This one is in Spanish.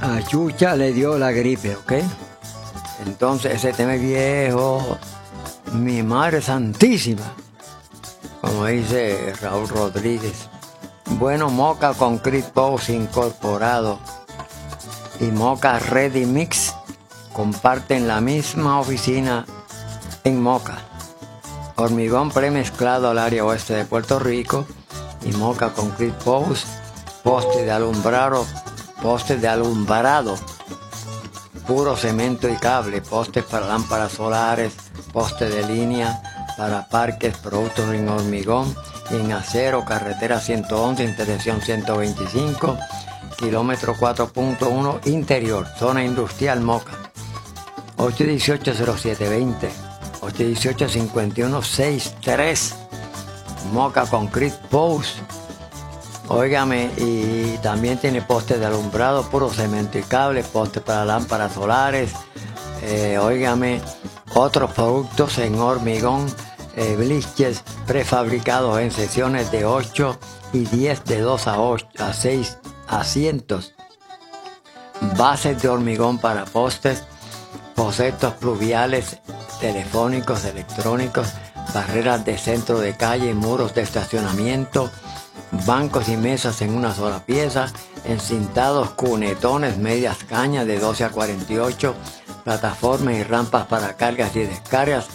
a Chucha le dio la gripe, ¿ok? Entonces ese tema es viejo, mi madre santísima, como dice Raúl Rodríguez. Bueno, Moka Concrete Box incorporado y Moka Ready Mix comparten la misma oficina en Moka. Hormigón premezclado al área oeste de Puerto Rico y Moka Concrete Box, postes de alumbrado, puro cemento y cable, postes para lámparas solares, postes de línea para parques, productos en hormigón y en acero, carretera 111, intersección 125, kilómetro 4.1 interior, zona industrial Moka. 818-0720, 818-5163, Moka Concrete Box. Óigame, y también tiene postes de alumbrado, puro cemento y cable, postes para lámparas solares. Óigame, otros productos en hormigón, bliches prefabricados en secciones de 8 y 10 de 2 a 6 asientos. Bases de hormigón para postes, bocetos pluviales, telefónicos, electrónicos, barreras de centro de calle, muros de estacionamiento, bancos y mesas en una sola pieza, encintados, cunetones, medias cañas de 12 a 48, plataformas y rampas para cargas y descargas,